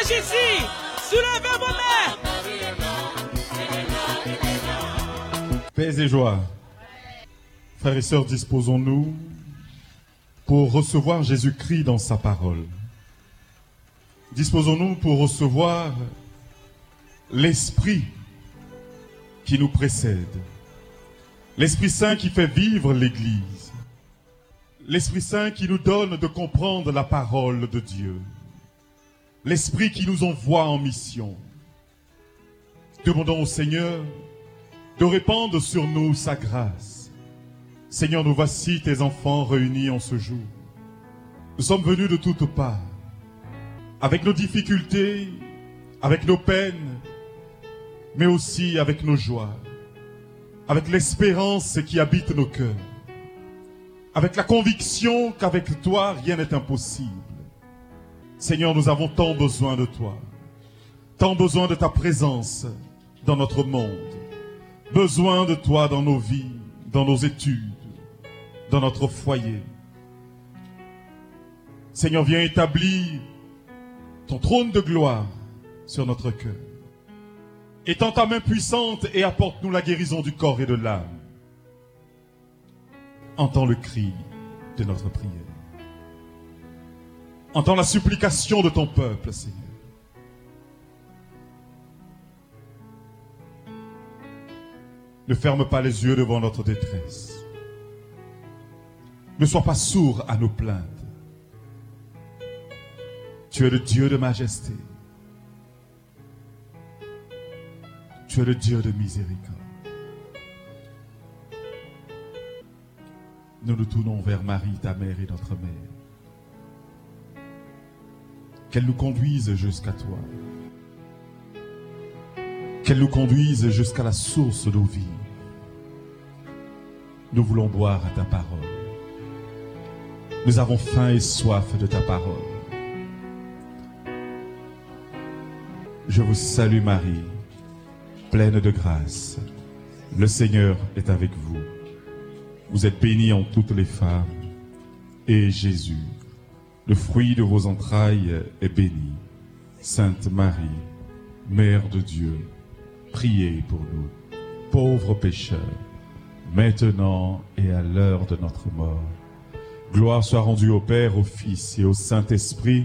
ici. Soulevez vos mains. Paix et joie. Frères et sœurs, disposons-nous pour recevoir Jésus-Christ dans sa parole. Disposons-nous pour recevoir l'Esprit qui nous précède. L'Esprit Saint qui fait vivre l'Église. L'Esprit Saint qui nous donne de comprendre la parole de Dieu. L'Esprit qui nous envoie en mission. Demandons au Seigneur de répandre sur nous sa grâce. Seigneur, nous voici tes enfants réunis en ce jour. Nous sommes venus de toutes parts, avec nos difficultés, avec nos peines, mais aussi avec nos joies, avec l'espérance qui habite nos cœurs, avec la conviction qu'avec toi, rien n'est impossible. Seigneur, nous avons tant besoin de toi, tant besoin de ta présence dans notre monde, besoin de toi dans nos vies, dans nos études, dans notre foyer. Seigneur, viens établir ton trône de gloire sur notre cœur. Étends ta main puissante et apporte-nous la guérison du corps et de l'âme. Entends le cri de notre prière. Entends la supplication de ton peuple, Seigneur. Ne ferme pas les yeux devant notre détresse. Ne sois pas sourd à nos plaintes. Tu es le Dieu de majesté. Tu es le Dieu de miséricorde. Nous nous tournons vers Marie, ta mère et notre mère. Qu'elle nous conduise jusqu'à toi. Qu'elle nous conduise jusqu'à la source de nos vies. Nous voulons boire à ta parole. Nous avons faim et soif de ta parole. Je vous salue Marie, pleine de grâce. Le Seigneur est avec vous. Vous êtes bénie en toutes les femmes. Et Jésus, le fruit de vos entrailles, est béni. Sainte Marie, Mère de Dieu, priez pour nous, pauvres pécheurs, maintenant et à l'heure de notre mort. Gloire soit rendue au Père, au Fils et au Saint-Esprit.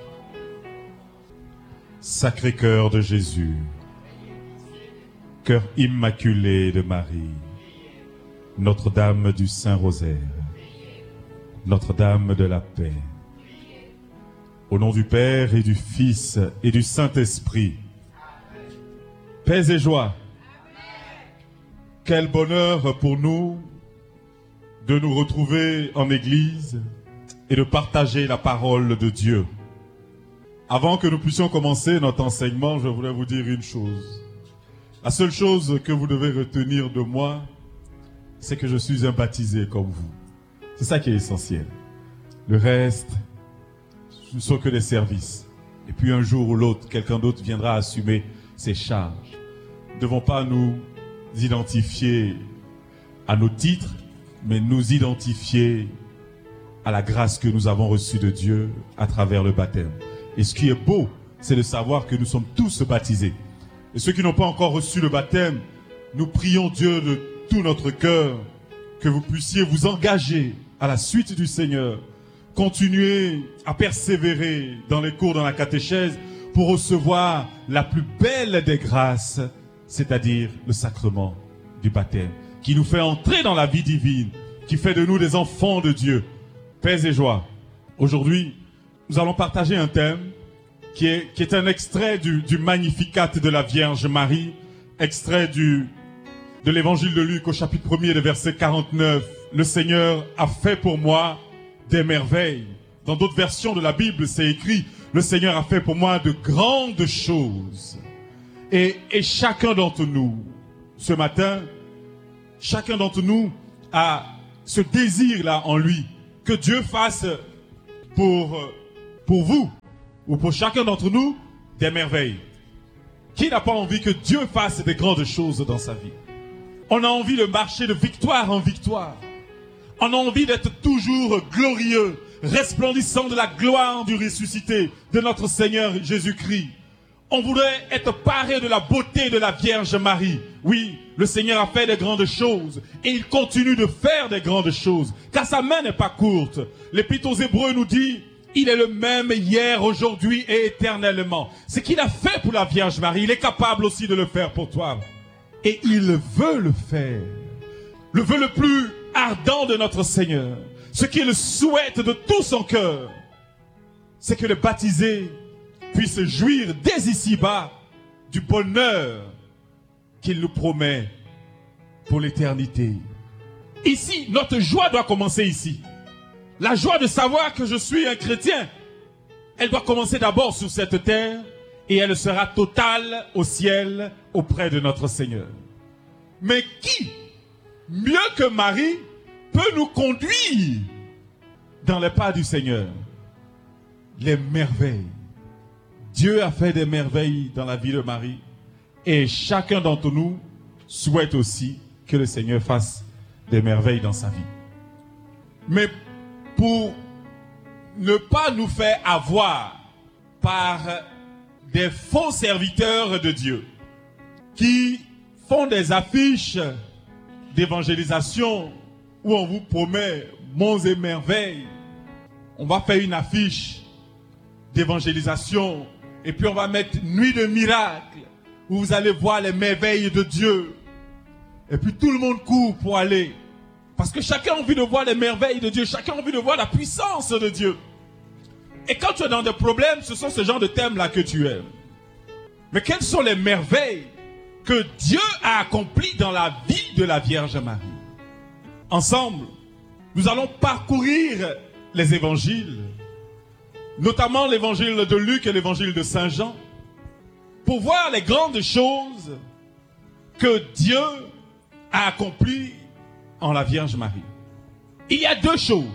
Sacré-Cœur de Jésus, Cœur immaculé de Marie, Notre-Dame du Saint-Rosaire, Notre-Dame de la paix, au nom du Père et du Fils et du Saint-Esprit, paix et joie. Quel bonheur pour nous de nous retrouver en Église et de partager la parole de Dieu. Avant que nous puissions commencer notre enseignement, je voulais vous dire une chose. La seule chose que vous devez retenir de moi, c'est que je suis un baptisé comme vous. C'est ça qui est essentiel. Le reste, ce ne sont que des services. Et puis un jour ou l'autre, quelqu'un d'autre viendra assumer ses charges. Nous ne devons pas nous identifier à nos titres, mais nous identifier à la grâce que nous avons reçue de Dieu à travers le baptême. Et ce qui est beau, c'est de savoir que nous sommes tous baptisés. Et ceux qui n'ont pas encore reçu le baptême, nous prions Dieu de tout notre cœur que vous puissiez vous engager à la suite du Seigneur, continuer à persévérer dans les cours, dans la catéchèse, pour recevoir la plus belle des grâces, c'est-à-dire le sacrement du baptême, qui nous fait entrer dans la vie divine, qui fait de nous des enfants de Dieu. Paix et joie. Aujourd'hui, nous allons partager un thème qui est un extrait du Magnificat de la Vierge Marie, extrait de l'évangile de Luc au chapitre 1er, le verset 49. Le Seigneur a fait pour moi des merveilles. Dans d'autres versions de la Bible, c'est écrit, le Seigneur a fait pour moi de grandes choses. Et chacun d'entre nous, ce matin, chacun d'entre nous a ce désir-là en lui, que Dieu fasse pour vous, ou pour chacun d'entre nous, des merveilles. Qui n'a pas envie que Dieu fasse des grandes choses dans sa vie? On a envie de marcher de victoire en victoire. On a envie d'être toujours glorieux, resplendissant de la gloire du ressuscité, de notre Seigneur Jésus-Christ. On voudrait être paré de la beauté de la Vierge Marie. Oui, le Seigneur a fait de grandes choses et il continue de faire de grandes choses, car sa main n'est pas courte. L'Épître aux Hébreux nous dit, il est le même hier, aujourd'hui et éternellement. Ce qu'il a fait pour la Vierge Marie, il est capable aussi de le faire pour toi. Et il veut le faire. Le vœu le plus ardent de notre Seigneur, ce qu'il souhaite de tout son cœur, c'est que les baptisés puissent jouir dès ici-bas du bonheur qu'il nous promet pour l'éternité. Ici, notre joie doit commencer ici. La joie de savoir que je suis un chrétien, elle doit commencer d'abord sur cette terre et elle sera totale au ciel auprès de notre Seigneur. Mais qui, mieux que Marie, peut nous conduire dans les pas du Seigneur? Les merveilles. Dieu a fait des merveilles dans la vie de Marie et chacun d'entre nous souhaite aussi que le Seigneur fasse des merveilles dans sa vie. Mais pour ne pas nous faire avoir par des faux serviteurs de Dieu qui font des affiches d'évangélisation où on vous promet monts et merveilles, on va faire une affiche d'évangélisation et puis on va mettre nuit de miracles où vous allez voir les merveilles de Dieu et puis tout le monde court pour aller. Parce que chacun a envie de voir les merveilles de Dieu. Chacun a envie de voir la puissance de Dieu. Et quand tu es dans des problèmes, ce sont ce genre de thèmes-là que tu aimes. Mais quelles sont les merveilles que Dieu a accomplies dans la vie de la Vierge Marie? Ensemble, nous allons parcourir les évangiles, notamment l'évangile de Luc et l'évangile de Saint Jean, pour voir les grandes choses que Dieu a accomplies en la Vierge Marie. Il y a deux choses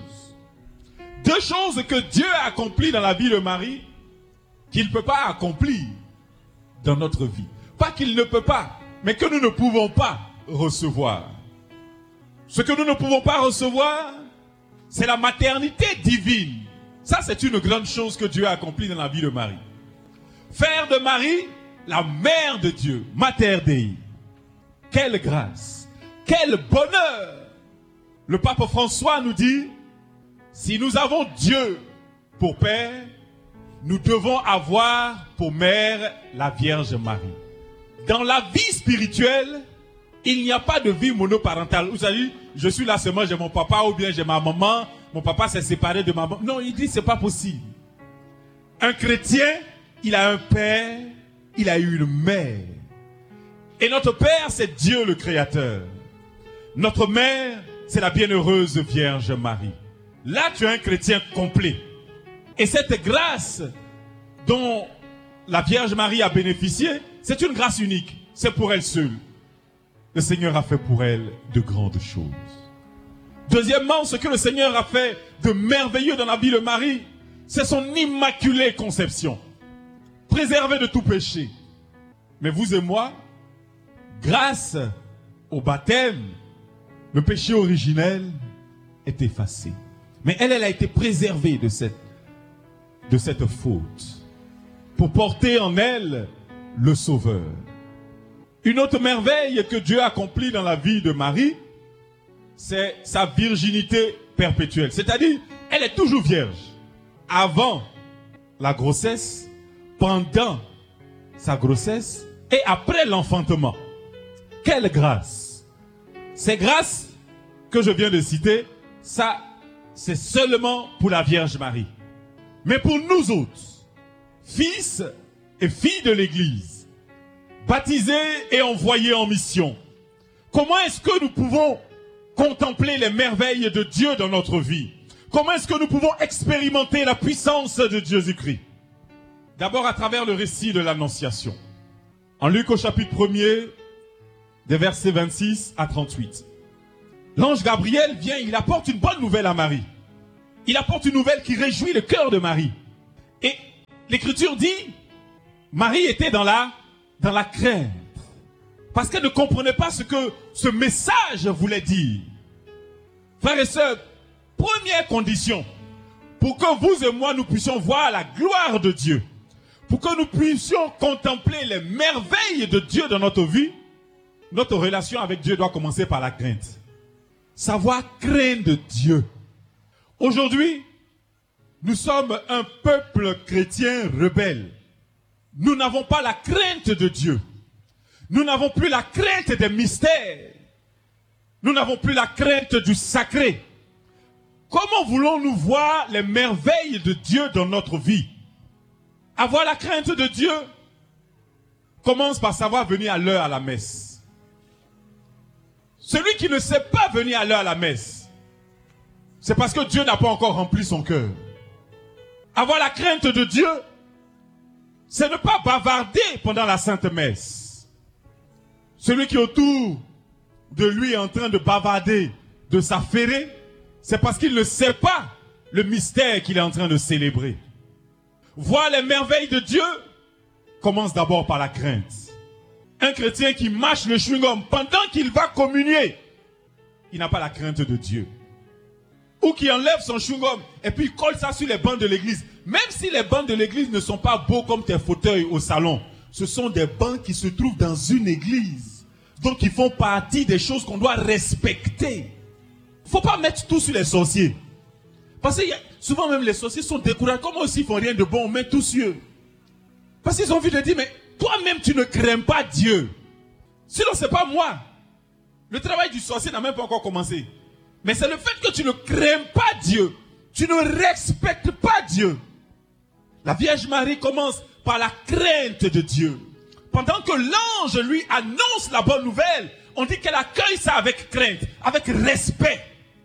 que Dieu a accomplies dans la vie de Marie qu'il ne peut pas accomplir dans notre vie. Pas qu'il ne peut pas, mais que nous ne pouvons pas recevoir. Ce que nous ne pouvons pas recevoir, c'est la maternité divine. Ça, c'est une grande chose que Dieu a accomplie dans la vie de Marie. Faire de Marie la mère de Dieu, Mater Dei. Quelle grâce! Quel bonheur! Le pape François nous dit, si nous avons Dieu pour père, nous devons avoir pour mère la Vierge Marie. Dans la vie spirituelle, il n'y a pas de vie monoparentale. Vous savez, je suis là seulement, j'ai mon papa ou bien j'ai ma maman, mon papa s'est séparé de ma maman. Non, il dit c'est pas possible. Un chrétien, il a un père, il a eu une mère. Et notre père, c'est Dieu le Créateur. Notre mère, c'est la bienheureuse Vierge Marie. Là, tu es un chrétien complet. Et cette grâce dont la Vierge Marie a bénéficié, c'est une grâce unique. C'est pour elle seule. Le Seigneur a fait pour elle de grandes choses. Deuxièmement, ce que le Seigneur a fait de merveilleux dans la vie de Marie, c'est son immaculée conception. Préservée de tout péché. Mais vous et moi, grâce au baptême, le péché originel est effacé. Mais elle a été préservée de cette faute. Pour porter en elle le Sauveur. Une autre merveille que Dieu a accomplie dans la vie de Marie, c'est sa virginité perpétuelle. C'est-à-dire, elle est toujours vierge. Avant la grossesse, pendant sa grossesse et après l'enfantement. Quelle grâce! Ces grâces que je viens de citer, ça, c'est seulement pour la Vierge Marie. Mais pour nous autres, fils et filles de l'Église, baptisés et envoyés en mission, comment est-ce que nous pouvons contempler les merveilles de Dieu dans notre vie? Comment est-ce que nous pouvons expérimenter la puissance de Jésus-Christ? D'abord à travers le récit de l'Annonciation. En Luc au chapitre 1er, des versets 26 à 38. L'ange Gabriel vient, il apporte une bonne nouvelle à Marie. Il apporte une nouvelle qui réjouit le cœur de Marie. Et l'Écriture dit, Marie était dans la crainte. Parce qu'elle ne comprenait pas ce que ce message voulait dire. Frères et sœurs, première condition pour que vous et moi, nous puissions voir la gloire de Dieu, pour que nous puissions contempler les merveilles de Dieu dans notre vie, notre relation avec Dieu doit commencer par la crainte. Savoir craindre Dieu. Aujourd'hui, nous sommes un peuple chrétien rebelle. Nous n'avons pas la crainte de Dieu. Nous n'avons plus la crainte des mystères. Nous n'avons plus la crainte du sacré. Comment voulons-nous voir les merveilles de Dieu dans notre vie? Avoir la crainte de Dieu commence par savoir venir à l'heure à la messe. Celui qui ne sait pas venir à l'heure à la messe, c'est parce que Dieu n'a pas encore rempli son cœur. Avoir la crainte de Dieu, c'est ne pas bavarder pendant la Sainte Messe. Celui qui est autour de lui est en train de bavarder, de s'affairer, c'est parce qu'il ne sait pas le mystère qu'il est en train de célébrer. Voir les merveilles de Dieu commence d'abord par la crainte. Un chrétien qui mâche le chewing-gum pendant qu'il va communier, il n'a pas la crainte de Dieu. Ou qui enlève son chewing-gum et puis il colle ça sur les bancs de l'église. Même si les bancs de l'église ne sont pas beaux comme tes fauteuils au salon, ce sont des bancs qui se trouvent dans une église. Donc ils font partie des choses qu'on doit respecter. Il ne faut pas mettre tout sur les sorciers. Parce que souvent même les sorciers sont découragés. Comment aussi ils font rien de bon, on met tout sur eux. Parce qu'ils ont envie de dire, mais toi-même tu ne crains pas Dieu. Sinon c'est pas moi. Le travail du sorcier n'a même pas encore commencé. Mais c'est le fait que tu ne crains pas Dieu. Tu ne respectes pas Dieu. La Vierge Marie commence par la crainte de Dieu. Pendant que l'ange lui annonce la bonne nouvelle, on dit qu'elle accueille ça avec crainte, avec respect.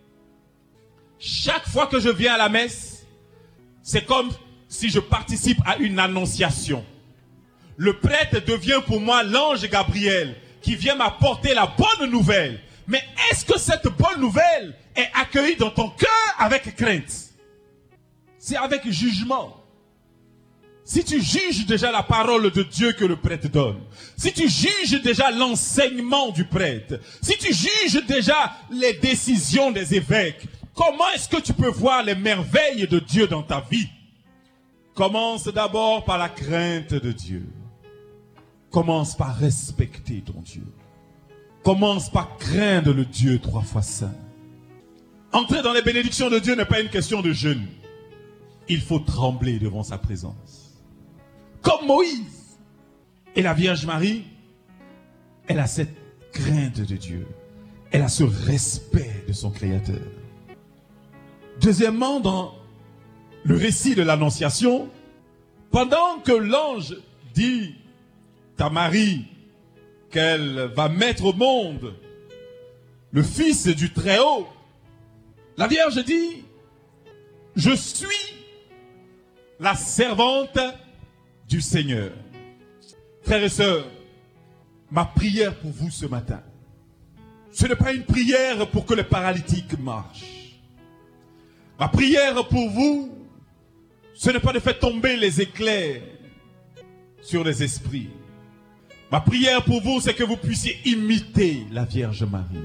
Chaque fois que je viens à la messe, c'est comme si je participe à une annonciation. Le prêtre devient pour moi l'ange Gabriel qui vient m'apporter la bonne nouvelle. Mais est-ce que cette bonne nouvelle est accueillie dans ton cœur avec crainte? C'est avec jugement. Si tu juges déjà la parole de Dieu que le prêtre donne, si tu juges déjà l'enseignement du prêtre, si tu juges déjà les décisions des évêques, comment est-ce que tu peux voir les merveilles de Dieu dans ta vie? Commence d'abord par la crainte de Dieu. Commence par respecter ton Dieu. Commence par craindre le Dieu 3 fois saint. Entrer dans les bénédictions de Dieu n'est pas une question de jeûne. Il faut trembler devant sa présence. Comme Moïse. Et la Vierge Marie, elle a cette crainte de Dieu. Elle a ce respect de son Créateur. Deuxièmement, dans le récit de l'Annonciation, pendant que l'ange dit à Marie qu'elle va mettre au monde le Fils du Très-Haut, la Vierge dit, je suis la servante du Seigneur. Frères et sœurs, ma prière pour vous ce matin, ce n'est pas une prière pour que les paralytiques marchent. Ma prière pour vous, ce n'est pas de faire tomber les éclairs sur les esprits. Ma prière pour vous, c'est que vous puissiez imiter la Vierge Marie.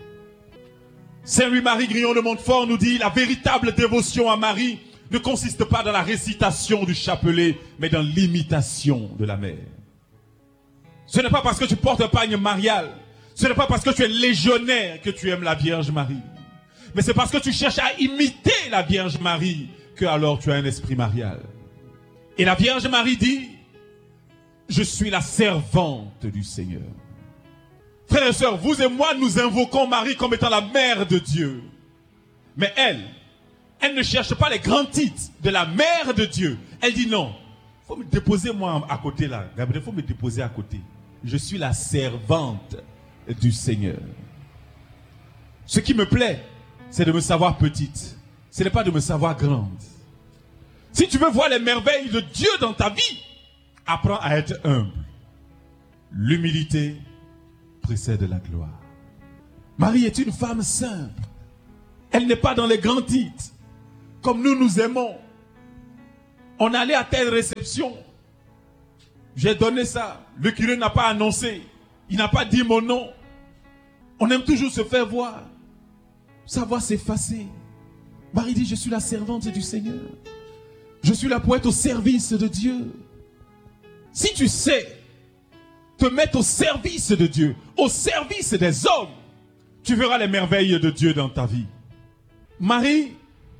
Saint Louis-Marie Grillon de Montfort nous dit, la véritable dévotion à Marie ne consiste pas dans la récitation du chapelet, mais dans l'imitation de la mère. Ce n'est pas parce que tu portes un pagne marial, ce n'est pas parce que tu es légionnaire que tu aimes la Vierge Marie. Mais c'est parce que tu cherches à imiter la Vierge Marie que alors tu as un esprit marial. Et la Vierge Marie dit, je suis la servante du Seigneur. Frères et sœurs, vous et moi, nous invoquons Marie comme étant la mère de Dieu. Mais elle ne cherche pas les grands titres de la mère de Dieu. Elle dit non, il faut me déposer moi à côté là. Gabriel, il faut me déposer à côté. Je suis la servante du Seigneur. Ce qui me plaît, c'est de me savoir petite. Ce n'est pas de me savoir grande. Si tu veux voir les merveilles de Dieu dans ta vie, apprends à être humble. L'humilité précède la gloire. Marie est une femme simple. Elle n'est pas dans les grands titres. Comme nous aimons. On allait à telle réception. J'ai donné ça. Le curé n'a pas annoncé. Il n'a pas dit mon nom. On aime toujours se faire voir. Sa voix s'effacer. Marie dit, je suis la servante du Seigneur. Je suis là pour être au service de Dieu. Si tu sais te mettre au service de Dieu, au service des hommes, tu verras les merveilles de Dieu dans ta vie. Marie,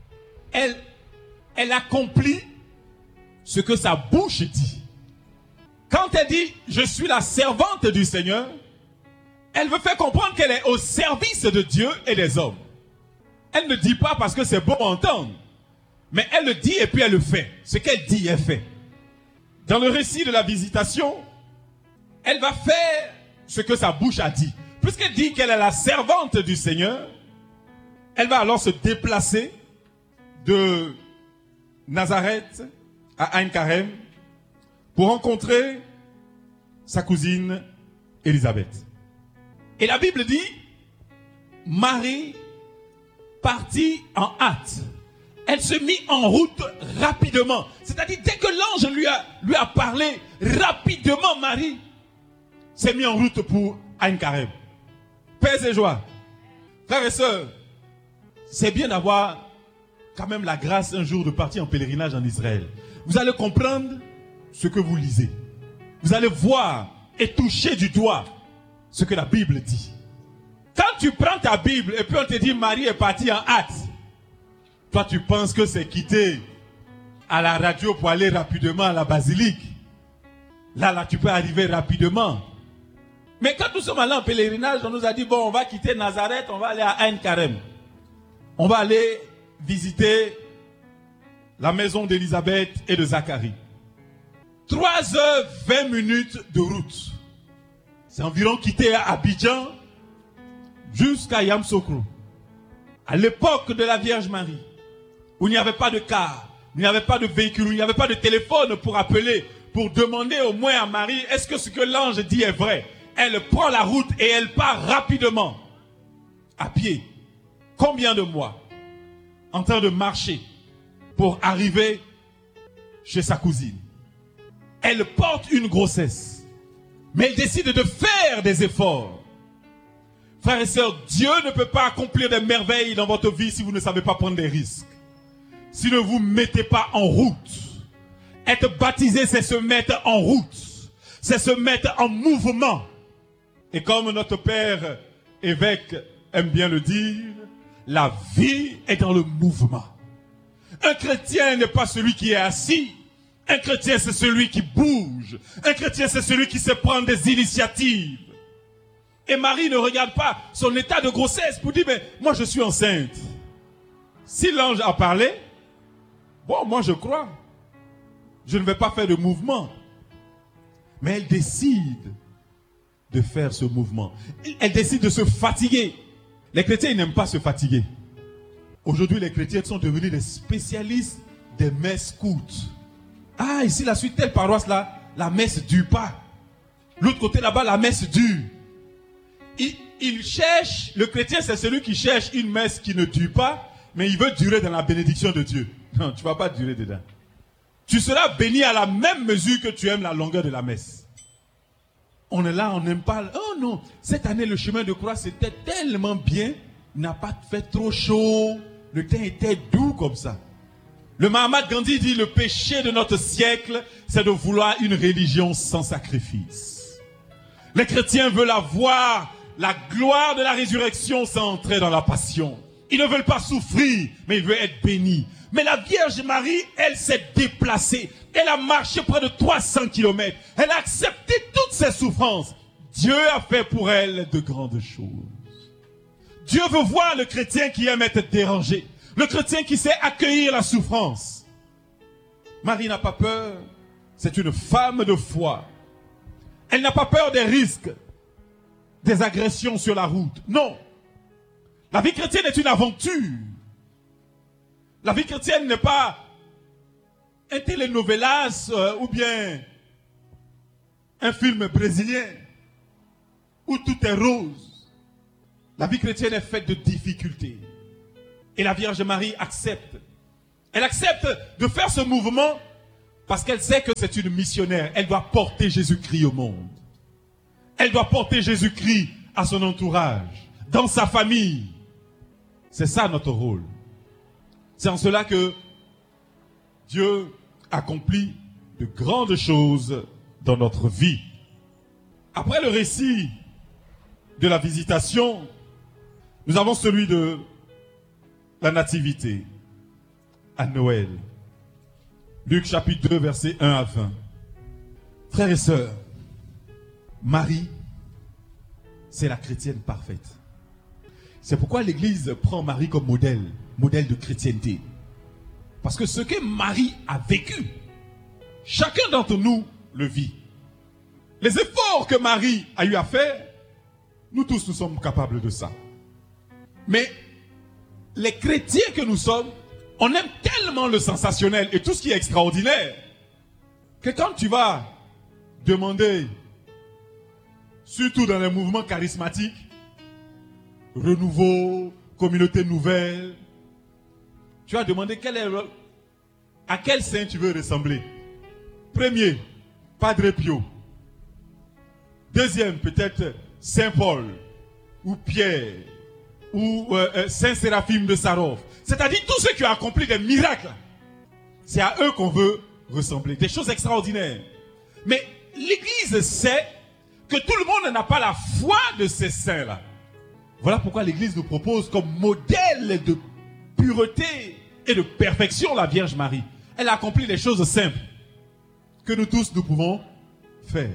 elle accomplit ce que sa bouche dit. Quand elle dit, je suis la servante du Seigneur, elle veut faire comprendre qu'elle est au service de Dieu et des hommes. Elle ne dit pas parce que c'est bon à entendre, mais elle le dit et puis elle le fait. Ce qu'elle dit, elle fait. Dans le récit de la visitation, elle va faire ce que sa bouche a dit. Puisqu'elle dit qu'elle est la servante du Seigneur, elle va alors se déplacer de Nazareth à Ein Karem pour rencontrer sa cousine Élisabeth. Et la Bible dit, Marie partit en hâte. Elle se mit en route rapidement. C'est-à-dire, dès que l'ange lui a parlé, rapidement, Marie s'est mise en route pour Ein Karem. Paix et joie. Frères et sœurs, c'est bien d'avoir quand même la grâce un jour de partir en pèlerinage en Israël. Vous allez comprendre ce que vous lisez. Vous allez voir et toucher du doigt ce que la Bible dit. Quand tu prends ta Bible et puis on te dit Marie est partie en hâte, toi tu penses que c'est quitter à la radio pour aller rapidement à la basilique. Là, tu peux arriver rapidement. Mais quand nous sommes allés en pèlerinage, on nous a dit, bon, on va quitter Nazareth, on va aller à Ein Karem. On va aller visiter la maison d'Élisabeth et de Zacharie. 3h20 de route. C'est environ quitter Abidjan jusqu'à Yamoussoukro. À l'époque de la Vierge Marie, où il n'y avait pas de car, il n'y avait pas de véhicule, il n'y avait pas de téléphone pour appeler, pour demander au moins à Marie, est-ce que ce que l'ange dit est vrai? Elle prend la route et elle part rapidement, à pied. Combien de mois en train de marcher pour arriver chez sa cousine? Elle porte une grossesse, mais elle décide de faire des efforts. Frères et sœurs, Dieu ne peut pas accomplir des merveilles dans votre vie si vous ne savez pas prendre des risques. Si ne vous mettez pas en route. Être baptisé, c'est se mettre en route. C'est se mettre en mouvement. Et comme notre père évêque aime bien le dire, la vie est dans le mouvement. Un chrétien n'est pas celui qui est assis. Un chrétien, c'est celui qui bouge. Un chrétien, c'est celui qui sait prendre des initiatives. Et Marie ne regarde pas son état de grossesse pour dire, mais moi je suis enceinte. Si l'ange a parlé, bon, moi je crois. Je ne vais pas faire de mouvement. Mais elle décide de faire ce mouvement. Elle décide de se fatiguer. Les chrétiens, ils n'aiment pas se fatiguer. Aujourd'hui, les chrétiens sont devenus des spécialistes des messes courtes. Ah, ici, la suite, telle paroisse là, la messe dure pas. L'autre côté là-bas, la messe dure. Il cherche, le chrétien, c'est celui qui cherche une messe qui ne dure pas, mais il veut durer dans la bénédiction de Dieu. Non, tu ne vas pas durer dedans. Tu seras béni à la même mesure que tu aimes la longueur de la messe. On est là, on n'aime pas. Oh non, cette année, le chemin de croix, c'était tellement bien. Il n'a pas fait trop chaud. Le temps était doux comme ça. Le Mahatma Gandhi dit, le péché de notre siècle, c'est de vouloir une religion sans sacrifice. Les chrétiens veulent avoir la gloire de la résurrection sans entrer dans la passion. Ils ne veulent pas souffrir, mais ils veulent être bénis. Mais la Vierge Marie, elle s'est déplacée. Elle a marché près de 300 km. Elle a accepté toutes ses souffrances. Dieu a fait pour elle de grandes choses. Dieu veut voir le chrétien qui aime être dérangé. Le chrétien qui sait accueillir la souffrance. Marie n'a pas peur. C'est une femme de foi. Elle n'a pas peur des risques, des agressions sur la route. Non. La vie chrétienne est une aventure. La vie chrétienne n'est pas un telenovelas ou bien un film brésilien où tout est rose. La vie chrétienne est faite de difficultés. Et la Vierge Marie accepte. Elle accepte de faire ce mouvement parce qu'elle sait que c'est une missionnaire. Elle doit porter Jésus-Christ au monde. Elle doit porter Jésus-Christ à son entourage, dans sa famille. C'est ça notre rôle. C'est en cela que Dieu accomplit de grandes choses dans notre vie. Après le récit de la visitation, nous avons celui de la nativité à Noël. Luc chapitre 2, versets 1 à 20. Frères et sœurs, Marie, c'est la chrétienne parfaite. C'est pourquoi l'Église prend Marie comme modèle de chrétienté. Parce que ce que Marie a vécu, chacun d'entre nous le vit. Les efforts que Marie a eu à faire, nous tous nous sommes capables de ça. Mais les chrétiens que nous sommes, on aime tellement le sensationnel et tout ce qui est extraordinaire, que quand tu vas demander, surtout dans les mouvements charismatiques, renouveau, communauté nouvelle, tu vas demander à quel saint tu veux ressembler. Premier, Padre Pio. Deuxième, peut-être Saint Paul, ou Pierre, ou Saint Séraphime de Sarov. C'est-à-dire tous ceux qui ont accompli des miracles. C'est à eux qu'on veut ressembler. Des choses extraordinaires. Mais l'Église sait que tout le monde n'a pas la foi de ces saints-là. Voilà pourquoi l'Église nous propose comme modèle de pureté et de perfection la Vierge Marie. Elle a accompli des choses simples que nous tous nous pouvons faire.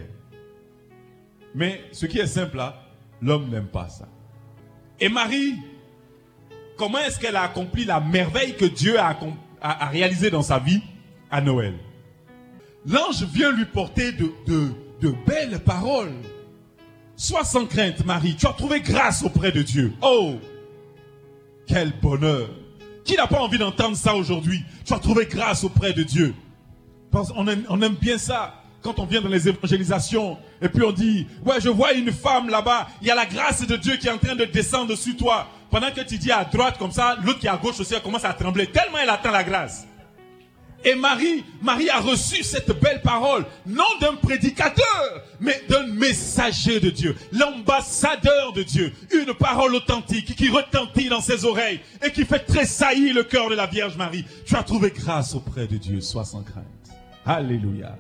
Mais ce qui est simple là, l'homme n'aime pas ça. Et Marie, comment est-ce qu'elle a accompli la merveille que Dieu a réalisée dans sa vie à Noël? L'ange vient lui porter de belles paroles. Sois sans crainte, Marie, tu as trouvé grâce auprès de Dieu. Oh, quel bonheur! Qui n'a pas envie d'entendre ça aujourd'hui? Tu as trouvé grâce auprès de Dieu. On aime bien ça. Quand on vient dans les évangélisations, et puis on dit, ouais, je vois une femme là-bas, il y a la grâce de Dieu qui est en train de descendre sur toi. Pendant que tu dis à droite comme ça, l'autre qui est à gauche aussi, elle commence à trembler, tellement elle attend la grâce. Et Marie a reçu cette belle parole, non d'un prédicateur, mais d'un messager de Dieu, l'ambassadeur de Dieu. Une parole authentique qui retentit dans ses oreilles et qui fait tressaillir le cœur de la Vierge Marie. Tu as trouvé grâce auprès de Dieu, sois sans crainte. Alléluia.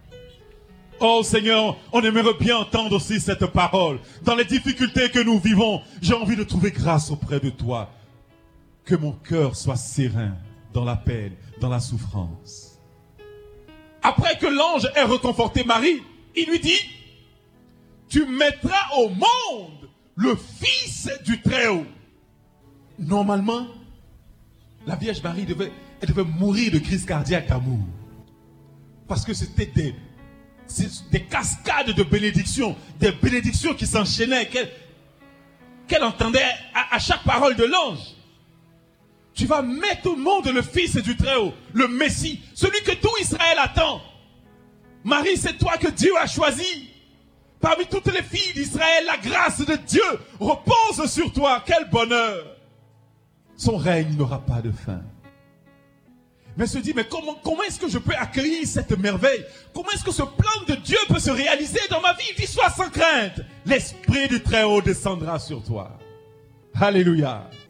Oh Seigneur, on aimerait bien entendre aussi cette parole. Dans les difficultés que nous vivons, j'ai envie de trouver grâce auprès de toi. Que mon cœur soit serein dans la peine, dans la souffrance. Après que l'ange ait réconforté Marie, il lui dit, tu mettras au monde le Fils du Très-Haut. Normalement, la Vierge Marie devait mourir de crise cardiaque d'amour. Parce que c'était des cascades de bénédictions, des bénédictions qui s'enchaînaient, qu'elle entendait à chaque parole de l'ange. Tu vas mettre au monde le Fils du Très-Haut, le Messie, celui que tout Israël attend. Marie, c'est toi que Dieu a choisi. Parmi toutes les filles d'Israël, la grâce de Dieu repose sur toi. Quel bonheur! Son règne n'aura pas de fin. Mais elle se dit, mais comment est-ce que je peux accueillir cette merveille? Comment est-ce que ce plan de Dieu peut se réaliser dans ma vie? Il dit, sois sans crainte. L'Esprit du Très-Haut descendra sur toi. Alléluia.